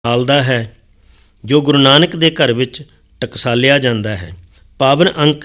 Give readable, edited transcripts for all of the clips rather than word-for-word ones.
ਆਲਦਾ ਹੈ, ਜੋ ਗੁਰੂ ਨਾਨਕ ਦੇ ਘਰ ਵਿੱਚ ਟਕਸਾਲਿਆ ਜਾਂਦਾ ਹੈ। ਪਾਵਨ ਅੰਕ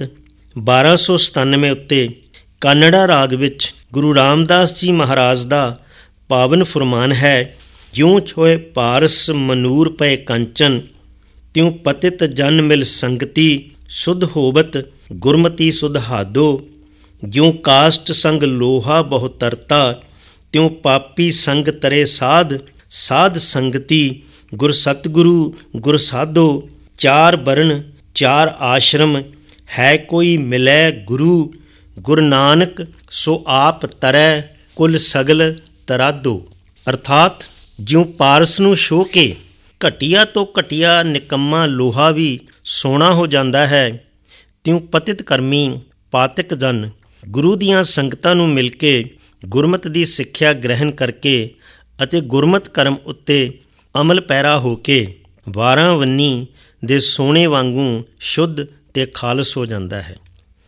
1297 ਉੱਤੇ ਕਾਨੜਾ ਰਾਗ ਵਿੱਚ ਗੁਰੂ ਰਾਮਦਾਸ ਜੀ ਮਹਾਰਾਜ ਦਾ ਪਾਵਨ ਫੁਰਮਾਨ ਹੈ, ਜਿਉਂ ਛੋਏ ਪਾਰਸ ਮਨੂਰ ਪਏ ਕੰਚਨ, ਤਿਉਂ ਪਤਿਤ ਜਨ ਮਿਲ ਸੰਗਤੀ, ਸੁਧ ਹੋਵਤ ਗੁਰਮਤੀ ਸੁਧ ਹਾਦੋ, ਜਿਉਂ ਕਾਸ਼ਟ ਸੰਗ ਲੋਹਾ ਬਹੁ ਤਰਤਾ, ਤਿਉਂ ਪਾਪੀ ਸੰਗ ਤਰੇ ਸਾਧ, ਸਾਧ ਸੰਗਤੀ ਗੁਰ ਸਤਿਗੁਰੂ ਗੁਰ ਸਾਧੋ, ਚਾਰ ਬਰਨ ਚਾਰ ਆਸ਼ਰਮ ਹੈ ਕੋਈ ਮਿਲੈ ਗੁਰੂ, ਗੁਰ ਨਾਨਕ ਸੋ ਆਪ ਤਰੈ ਕੁਲ ਸਗਲ ਤਰਾਦੋ। ਅਰਥਾਤ ਜਿਉਂ ਪਾਰਸ ਨੂੰ ਛੋਹ ਕੇ ਘਟੀਆ ਤੋਂ ਘਟੀਆ ਨਿਕੰਮਾ ਲੋਹਾ ਵੀ ਸੋਨਾ ਹੋ ਜਾਂਦਾ ਹੈ, ਤਿਉਂ ਪਤਿਤ ਕਰਮੀ ਪਾਤਿਕ ਜਨ ਗੁਰੂ ਦੀਆਂ ਸੰਗਤਾਂ ਨੂੰ ਮਿਲ ਕੇ ਗੁਰਮਤਿ ਦੀ ਸਿੱਖਿਆ ਗ੍ਰਹਿਣ ਕਰਕੇ ਅਤੇ ਗੁਰਮਤਿ ਕਰਮ ਉੱਤੇ ਅਮਲ ਪੈਰਾ ਹੋ ਕੇ ਵਾਰਾਂ ਵੰਨੀ ਦੇ ਸੋਨੇ ਵਾਂਗੂ ਸ਼ੁੱਧ ਤੇ ਖਾਲਸ ਹੋ ਜਾਂਦਾ ਹੈ।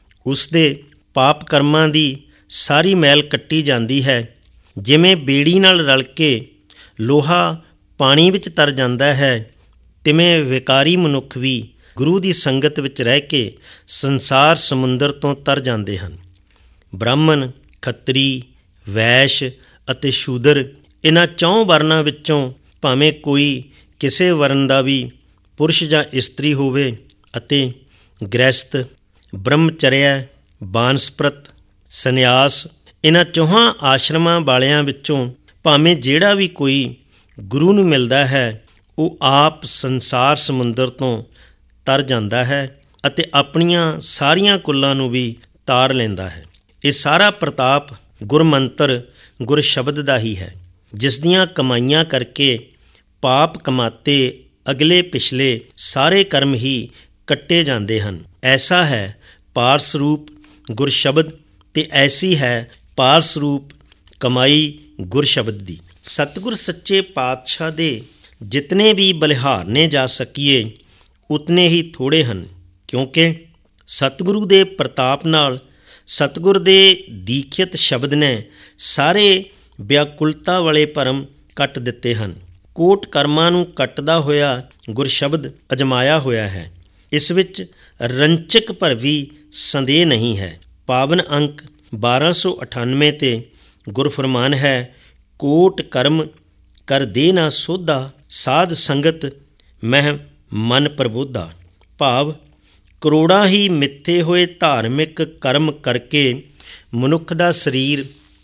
ਉਸ ਦੇ ਪਾਪ ਕਰਮਾਂ ਦੀ ਸਾਰੀ ਮੈਲ ਕੱਟੀ ਜਾਂਦੀ ਹੈ। ਜਿਵੇਂ ਬੇੜੀ ਨਾਲ ਰਲ ਕੇ ਲੋਹਾ ਪਾਣੀ ਵਿੱਚ ਤਰ ਜਾਂਦਾ ਹੈ, ਤਿਵੇਂ ਵਿਕਾਰੀ ਮਨੁੱਖ ਵੀ ਗੁਰੂ ਦੀ ਸੰਗਤ ਵਿੱਚ ਰਹਿ ਕੇ ਸੰਸਾਰ ਸਮੁੰਦਰ ਤੋਂ ਤਰ ਜਾਂਦੇ ਹਨ। ਬ੍ਰਾਹਮਣ, ਖੱਤਰੀ, ਵੈਸ਼ ਅਤੇ ਸ਼ੂਦਰ, ਇਹਨਾਂ ਚੌਂ ਵਰਨਾਂ ਵਿੱਚੋਂ ਭਾਵੇਂ ਕੋਈ ਕਿਸੇ ਵਰਨ ਦਾ ਵੀ ਪੁਰਸ਼ ਜਾਂ ਇਸਤਰੀ ਹੋਵੇ, ਅਤੇ ਗ੍ਰਹਿਸਥ, ਬ੍ਰਹਮਚਰਿਆ, ਬਾਨਸਪ੍ਰਤ, ਸੰਨਿਆਸ, ਇਹਨਾਂ ਚੌਹਾਂ ਆਸ਼ਰਮਾਂ ਵਾਲਿਆਂ ਵਿੱਚੋਂ ਭਾਵੇਂ ਜਿਹੜਾ ਵੀ ਕੋਈ ਗੁਰੂ ਨੂੰ ਮਿਲਦਾ ਹੈ, ਉਹ ਆਪ ਸੰਸਾਰ ਸਮੁੰਦਰ ਤੋਂ ਤਰ ਜਾਂਦਾ ਹੈ ਅਤੇ ਆਪਣੀਆਂ ਸਾਰੀਆਂ ਕੁੱਲਾਂ ਨੂੰ ਵੀ ਤਾਰ ਲੈਂਦਾ ਹੈ। ਇਹ ਸਾਰਾ ਪ੍ਰਤਾਪ ਗੁਰਮੰਤਰ ਗੁਰ ਸ਼ਬਦ ਦਾ ਹੀ ਹੈ, ਜਿਸ ਦੀਆਂ ਕਮਾਈਆਂ ਕਰਕੇ ਪਾਪ ਕਮਾਤੇ ਅਗਲੇ ਪਿਛਲੇ ਸਾਰੇ ਕਰਮ ਹੀ ਕੱਟੇ ਜਾਂਦੇ ਹਨ। ਐਸਾ ਹੈ ਪਾਰਸ ਰੂਪ ਗੁਰ ਸ਼ਬਦ, ਤੇ ਐਸੀ ਹੈ ਪਾਰਸ ਰੂਪ ਕਮਾਈ ਗੁਰ ਸ਼ਬਦ ਦੀ। ਸਤਿਗੁਰ ਸੱਚੇ ਪਾਤਸ਼ਾਹ ਦੇ ਜਿਤਨੇ ਵੀ ਬਲਿਹਾਰਨੇ ਜਾ ਸਕੀਏ ਉਤਨੇ ਹੀ ਥੋੜ੍ਹੇ ਹਨ, ਕਿਉਂਕਿ ਸਤਿਗੁਰੂ ਦੇ ਪ੍ਰਤਾਪ ਨਾਲ ਸਤਿਗੁਰ ਦੇ ਦੀਖਿਤ ਸ਼ਬਦ ਨੇ ਸਾਰੇ ਵਿਆਕੁਲਤਾ ਵਾਲੇ ਭਰਮ ਕੱਟ ਦਿੱਤੇ ਹਨ। ਕੋਟ ਕਰਮਾਂ ਨੂੰ ਕੱਟਦਾ ਹੋਇਆ ਗੁਰ ਸ਼ਬਦ ਅਜਮਾਇਆ ਹੋਇਆ ਹੈ। ਇਸ ਵਿੱਚ ਰੰਚਕ ਭਰ ਵੀ ਸੰਦੇਹ ਨਹੀਂ ਹੈ। ਪਾਵਨ ਅੰਕ 1298 ਤੇ ਗੁਰਫਰਮਾਨ ਹੈ, ਕੋਟ ਕਰਮ ਕਰ ਦੇ ਨਾ ਸੋਧਾ, ਸਾਧ ਸੰਗਤ ਮਹਿ ਮਨ ਪ੍ਰਬੋਧਾ। ਭਾਵ ਕਰੋੜਾਂ ਹੀ ਮਿੱਥੇ ਹੋਏ ਧਾਰਮਿਕ ਕਰਮ ਕਰਕੇ ਮਨੁੱਖ ਦਾ ਸਰੀਰ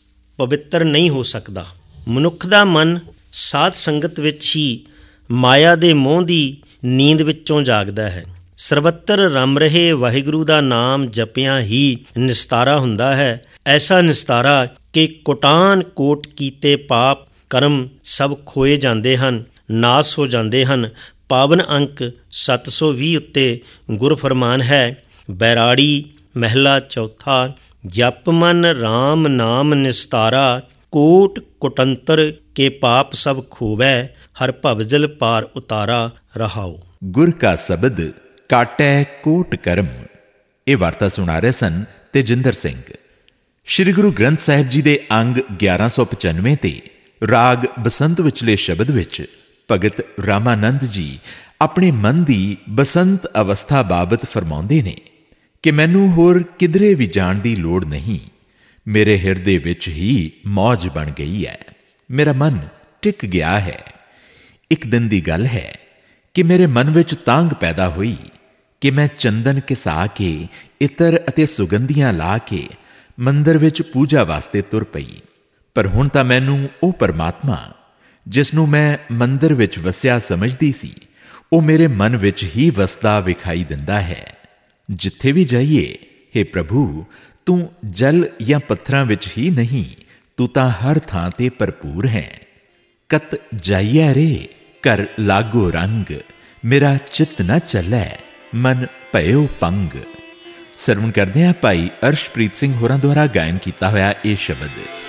ਪਵਿੱਤਰ ਨਹੀਂ ਹੋ ਸਕਦਾ। ਮਨੁੱਖ ਦਾ ਮਨ ਸਾਧ ਸੰਗਤ ਵਿੱਚ ਹੀ ਮਾਇਆ ਦੇ ਮੋਹ ਦੀ ਨੀਂਦ ਵਿੱਚੋਂ ਜਾਗਦਾ ਹੈ। ਸਰਬੱਤਰ ਰਮ ਰਹੇ ਵਾਹਿਗੁਰੂ ਦਾ ਨਾਮ ਜਪਿਆਂ ਹੀ ਨਿਸਤਾਰਾ ਹੁੰਦਾ ਹੈ। ਐਸਾ ਨਿਸਤਾਰਾ ਕਿ ਕੋਟਾਨ ਕੋਟ ਕੀਤੇ ਪਾਪ ਕਰਮ ਸਭ ਖੋਏ ਜਾਂਦੇ ਹਨ, ਨਾਸ ਹੋ ਜਾਂਦੇ ਹਨ। ਪਾਵਨ ਅੰਕ 720 ਉੱਤੇ ਗੁਰਫਰਮਾਨ ਹੈ, ਬੈਰਾੜੀ ਮਹਿਲਾ ਚੌਥਾ, ਜਪ ਮਨ ਰਾਮ ਨਾਮ ਨਿਸਤਾਰਾ, ਕੋਟ ਕੁਟੰਤਰ ਕੇ ਪਾਪ ਸਭ ਖੋਵੈ, ਹਰ ਭਵਜਲ ਪਾਰ ਉਤਾਰਾ ਰਹਾਓ। ਗੁਰ ਕਾ ਸ਼ਬਦ ਕਾਟੈ ਕੋਟ ਕਰਮ। ਇਹ ਵਾਰਤਾ ਸੁਣਾ ਰਹੇ ਸਨ ਤੇਜਿੰਦਰ ਸਿੰਘ। ਸ੍ਰੀ ਗੁਰੂ ਗ੍ਰੰਥ ਸਾਹਿਬ ਜੀ ਦੇ ਅੰਗ 1195 ਤੇ ਰਾਗ ਬਸੰਤ ਵਿਚਲੇ ਸ਼ਬਦ ਵਿੱਚ ਭਗਤ ਰਾਮਾਨੰਦ ਜੀ ਆਪਣੇ ਮਨ ਦੀ ਬਸੰਤ ਅਵਸਥਾ ਬਾਬਤ ਫਰਮਾਉਂਦੇ ਨੇ ਕਿ ਮੈਨੂੰ ਹੋਰ ਕਿਧਰੇ ਵੀ ਜਾਣ ਦੀ ਲੋੜ ਨਹੀਂ, ਮੇਰੇ ਹਿਰਦੇ ਵਿੱਚ ਹੀ ਮੌਜ ਬਣ ਗਈ ਹੈ, ਮੇਰਾ ਮਨ ਟਿਕ ਗਿਆ ਹੈ। ਇੱਕ ਦਿਨ ਦੀ ਗੱਲ ਹੈ ਕਿ ਮੇਰੇ ਮਨ ਵਿੱਚ ਤਾਂਘ ਪੈਦਾ ਹੋਈ ਕਿ ਮੈਂ ਚੰਦਨ ਘਿਸਾ ਕੇ, ਇਤਰ ਅਤੇ ਸੁਗੰਧੀਆਂ ਲਾ ਕੇ ਮੰਦਰ ਵਿੱਚ ਪੂਜਾ ਵਾਸਤੇ ਤੁਰ ਪਈ। ਪਰ ਹੁਣ ਤਾਂ ਮੈਨੂੰ ਉਹ ਪਰਮਾਤਮਾ ਜਿਸ ਨੂੰ ਮੈਂ ਮੰਦਰ ਵਿੱਚ ਵਸਿਆ ਸਮਝਦੀ ਸੀ, ਉਹ ਮੇਰੇ ਮਨ ਵਿੱਚ ਹੀ ਵਸਦਾ ਵਿਖਾਈ ਦਿੰਦਾ ਹੈ। ਜਿੱਥੇ ਵੀ ਜਾਈਏ, ਹੇ ਪ੍ਰਭੂ, ਤੂੰ ਜਲ ਜਾਂ ਪੱਥਰਾਂ ਵਿੱਚ ਹੀ ਨਹੀਂ, ਤੂੰ ਤਾਂ ਹਰ ਥਾਂ ਤੇ ਭਰਪੂਰ ਹੈ। ਕਤ ਜਾਈਐ ਰੇ ਕਰ ਲਾਗੋ ਰੰਗ, ਮੇਰਾ ਚਿੱਤ ਨਾ ਚੱਲੈ ਮਨ ਭਇਓ ਪੰਗ। ਸਰਵਣ ਕਰਦੇ ਹਾਂ ਭਾਈ ਅਰਸ਼ਪ੍ਰੀਤ ਸਿੰਘ ਹੋਰਾਂ ਦੁਆਰਾ ਗਾਇਨ ਕੀਤਾ ਹੋਇਆ ਇਹ ਸ਼ਬਦ।